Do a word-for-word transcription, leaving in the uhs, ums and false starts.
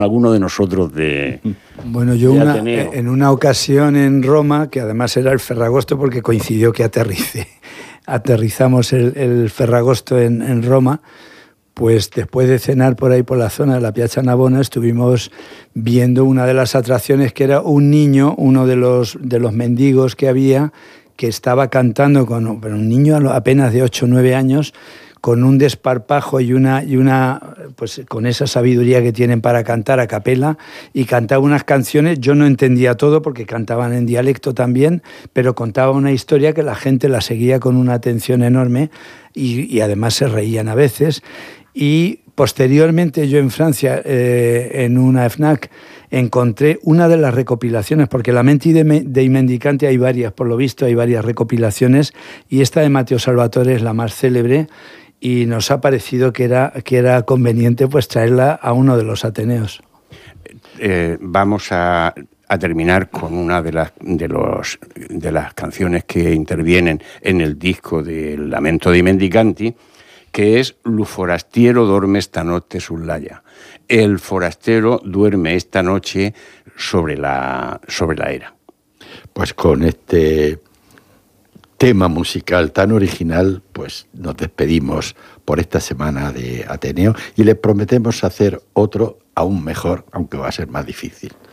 alguno de nosotros de Bueno, yo de una, Ateneo. en una ocasión en Roma, que además era el Ferragosto porque coincidió que aterricé, aterrizamos el, el Ferragosto en, en Roma, pues después de cenar por ahí por la zona de la Piazza Navona estuvimos viendo una de las atracciones que era un niño, uno de los, de los mendigos que había, que estaba cantando con un niño apenas de ocho o nueve años, con un desparpajo y una, y una, pues con esa sabiduría que tienen para cantar a capela, y cantaba unas canciones, yo no entendía todo porque cantaban en dialecto también, pero contaba una historia que la gente la seguía con una atención enorme y, y además se reían a veces. Y posteriormente yo en Francia, eh, en una FNAC, encontré una de las recopilaciones, porque La Mente dei Mendicanti hay varias, por lo visto hay varias recopilaciones, y esta de Matteo Salvatore es la más célebre, y nos ha parecido que era, que era conveniente pues traerla a uno de los Ateneos. Eh, vamos a, a terminar con una de las, de, los, de las canciones que intervienen en el disco del Lamento dei Mendicanti, que es Lu forastiero dorme esta noche sull'aia. El forastero duerme esta noche sobre la, sobre la era. Pues con este tema musical tan original, pues nos despedimos por esta semana de Ateneo y les prometemos hacer otro aún mejor, aunque va a ser más difícil.